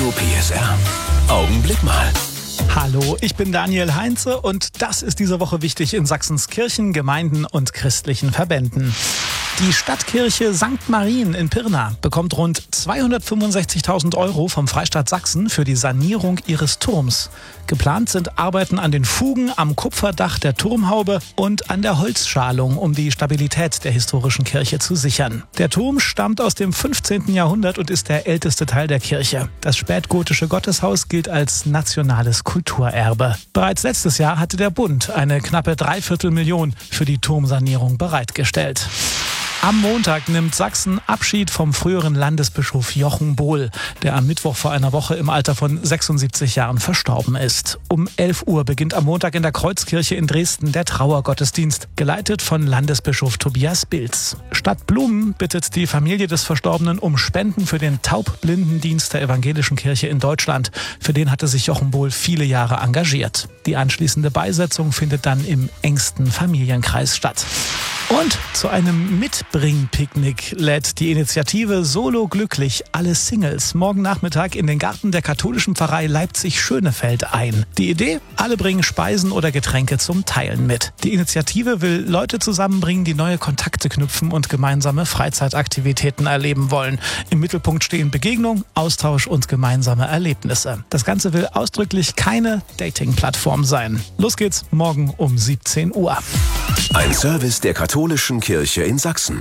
Radio PSR. Augenblick mal. Hallo, ich bin Daniel Heinze und das ist diese Woche wichtig in Sachsens Kirchen, Gemeinden und christlichen Verbänden. Die Stadtkirche St. Marien in Pirna bekommt rund 265.000 € vom Freistaat Sachsen für die Sanierung ihres Turms. Geplant sind Arbeiten an den Fugen, am Kupferdach der Turmhaube und an der Holzschalung, um die Stabilität der historischen Kirche zu sichern. Der Turm stammt aus dem 15. Jahrhundert und ist der älteste Teil der Kirche. Das spätgotische Gotteshaus gilt als nationales Kulturerbe. Bereits letztes Jahr hatte der Bund eine knappe 3/4 Million für die Turmsanierung bereitgestellt. Am Montag nimmt Sachsen Abschied vom früheren Landesbischof Jochen Bohl, der am Mittwoch vor einer Woche im Alter von 76 Jahren verstorben ist. Um 11 Uhr beginnt am Montag in der Kreuzkirche in Dresden der Trauergottesdienst, geleitet von Landesbischof Tobias Bilz. Stadt Blumen bittet die Familie des Verstorbenen um Spenden für den Taubblindendienst der Evangelischen Kirche in Deutschland. Für den hatte sich Jochen Bohl viele Jahre engagiert. Die anschließende Beisetzung findet dann im engsten Familienkreis statt. Und zu einem Mitbringpicknick lädt die Initiative Solo Glücklich alle Singles morgen Nachmittag in den Garten der katholischen Pfarrei Leipzig-Schönefeld ein. Die Idee? Alle bringen Speisen oder Getränke zum Teilen mit. Die Initiative will Leute zusammenbringen, die neue Kontakte knüpfen und gemeinsame Freizeitaktivitäten erleben wollen. Im Mittelpunkt stehen Begegnung, Austausch und gemeinsame Erlebnisse. Das Ganze will ausdrücklich keine Dating-Plattform sein. Los geht's morgen um 17 Uhr. Ein Service der katholischen Kirche in Sachsen.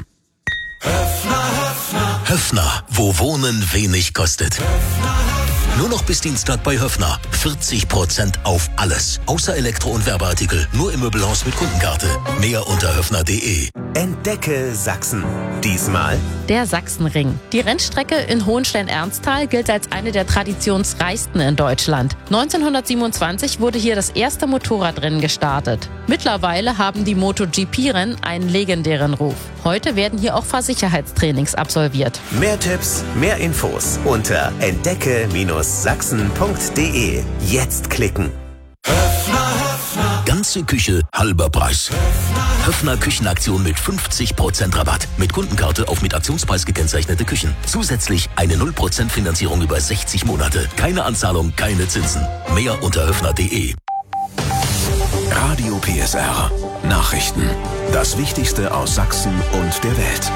Höffner, wo Wohnen wenig kostet. Nur noch bis Dienstag bei Höffner. 40% auf alles. Außer Elektro- und Werbeartikel. Nur im Möbelhaus mit Kundenkarte. Mehr unter höffner.de. Entdecke Sachsen. Diesmal der Sachsenring. Die Rennstrecke in Hohenstein-Ernsthal gilt als eine der traditionsreichsten in Deutschland. 1927 wurde hier das erste Motorradrennen gestartet. Mittlerweile haben die MotoGP-Rennen einen legendären Ruf. Heute werden hier auch Fahrsicherheitstrainings absolviert. mehr Tipps, mehr Infos unter entdecke-sachsen.de. Jetzt klicken. Ganze Küche, halber Preis. Höffner Küchenaktion mit 50% Rabatt. Mit Kundenkarte auf mit Aktionspreis gekennzeichnete Küchen. Zusätzlich eine 0% Finanzierung über 60 Monate. Keine Anzahlung, keine Zinsen. Mehr unter höffner.de. Radio PSR. Nachrichten. Das Wichtigste aus Sachsen und der Welt.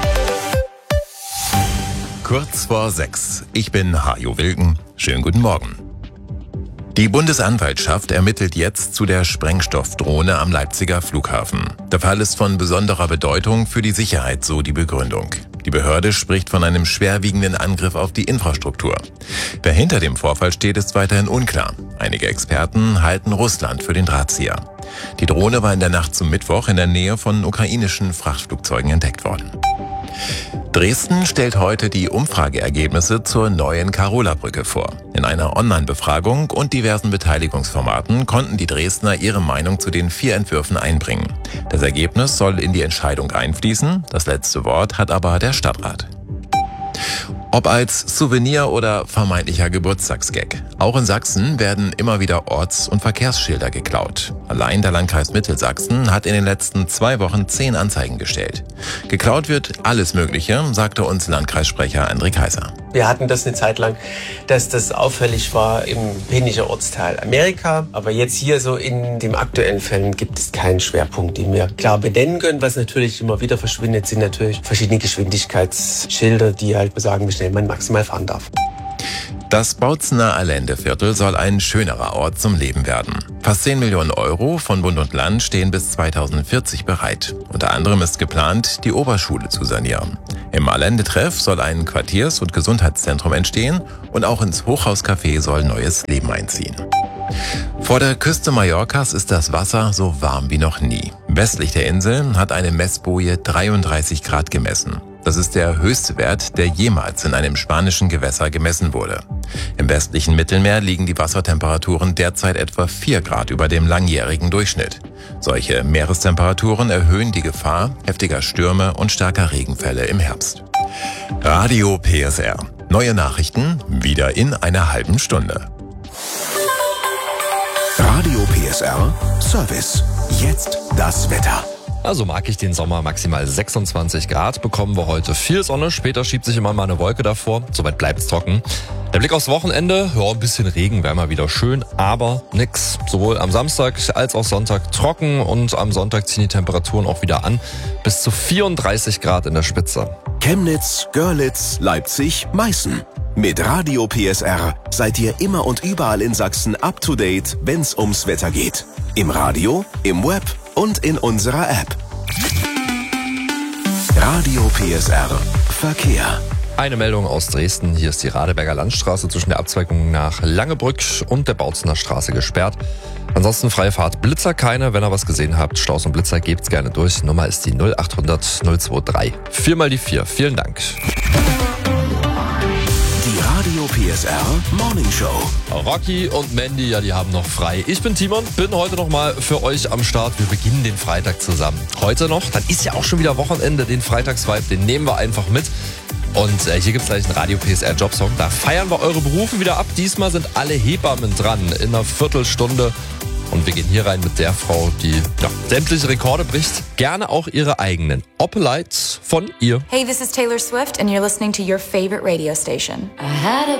Kurz vor 6. Ich bin Hajo Wilken. Schönen guten Morgen. Die Bundesanwaltschaft ermittelt jetzt zu der Sprengstoffdrohne am Leipziger Flughafen. Der Fall ist von besonderer Bedeutung für die Sicherheit, so die Begründung. Die Behörde spricht von einem schwerwiegenden Angriff auf die Infrastruktur. Wer hinter dem Vorfall steht, ist weiterhin unklar. Einige Experten halten Russland für den Drahtzieher. Die Drohne war in der Nacht zum Mittwoch in der Nähe von ukrainischen Frachtflugzeugen entdeckt worden. Dresden stellt heute die Umfrageergebnisse zur neuen Karola-Brücke vor. In einer Online-Befragung und diversen Beteiligungsformaten konnten die Dresdner ihre Meinung zu den 4 Entwürfen einbringen. Das Ergebnis soll in die Entscheidung einfließen, das letzte Wort hat aber der Stadtrat. Ob als Souvenir oder vermeintlicher Geburtstagsgag. Auch in Sachsen werden immer wieder Orts- und Verkehrsschilder geklaut. Allein der Landkreis Mittelsachsen hat in den letzten 2 Wochen 10 Anzeigen gestellt. Geklaut wird alles Mögliche, sagte uns Landkreissprecher André Kaiser. Wir hatten das eine Zeit lang, dass das auffällig war im Penischer Ortsteil Amerika. Aber jetzt hier so in den aktuellen Fällen gibt es keinen Schwerpunkt, den wir klar benennen können. Was natürlich immer wieder verschwindet, sind natürlich verschiedene Geschwindigkeitsschilder, die halt besagen, wie schnell man maximal fahren darf. Das Bautzener Allendeviertel soll ein schönerer Ort zum Leben werden. Fast 10 Millionen € von Bund und Land stehen bis 2040 bereit. Unter anderem ist geplant, die Oberschule zu sanieren. Im Allende-Treff soll ein Quartiers- und Gesundheitszentrum entstehen und auch ins Hochhauscafé soll neues Leben einziehen. Vor der Küste Mallorcas ist das Wasser so warm wie noch nie. Westlich der Insel hat eine Messboje 33 Grad gemessen. Das ist der höchste Wert, der jemals in einem spanischen Gewässer gemessen wurde. Im westlichen Mittelmeer liegen die Wassertemperaturen derzeit etwa 4 Grad über dem langjährigen Durchschnitt. Solche Meerestemperaturen erhöhen die Gefahr heftiger Stürme und starker Regenfälle im Herbst. Radio PSR. Neue Nachrichten wieder in einer halben Stunde. Radio PSR Service. Jetzt das Wetter. Also mag ich den Sommer, maximal 26 Grad bekommen wir heute. Viel Sonne, später schiebt sich immer mal eine Wolke davor, soweit bleibt's trocken. Der Blick aufs Wochenende, ja, ein bisschen Regen wäre mal wieder schön, aber nix. Sowohl am Samstag als auch Sonntag trocken und am Sonntag ziehen die Temperaturen auch wieder an, bis zu 34 Grad in der Spitze. Chemnitz, Görlitz, Leipzig, Meißen. Mit Radio PSR seid ihr immer und überall in Sachsen up to date, wenn's ums Wetter geht. Im Radio, im Web und in unserer App. Radio PSR Verkehr. Eine Meldung aus Dresden. Hier ist die Radeberger Landstraße zwischen der Abzweigung nach Langebrück und der Bautzener Straße gesperrt. Ansonsten freie Fahrt, Blitzer keine. Wenn ihr was gesehen habt, Staus und Blitzer, gebt's gerne durch. Nummer ist die 0800 023. 4 mal die 4. Vielen Dank. Die Radio PSR Morning Show. Rocky und Mandy, ja, die haben noch frei. Ich bin Timon, bin heute noch mal für euch am Start. Wir beginnen den Freitag zusammen. Heute noch, dann ist ja auch schon wieder Wochenende. Den Freitagsvibe, den nehmen wir einfach mit. Und hier gibt's gleich einen Radio PSR Jobsong. Da feiern wir eure Berufe wieder ab. Diesmal sind alle Hebammen dran in einer Viertelstunde. Und wir gehen hier rein mit der Frau, die sämtliche Rekorde bricht. Gerne auch ihre eigenen. Opelite von ihr. Hey, this is Taylor Swift and you're listening to your favorite radio station. I had a